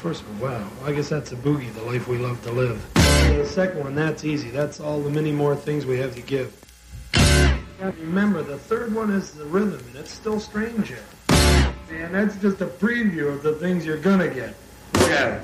first one, wow. I guess that's a boogie, the life we love to live. And the second one, that's easy. That's all the many more things we have to give. Remember, the third one is the rhythm, and it's still strange yet. And that's just a preview of the things you're gonna get. Look at it.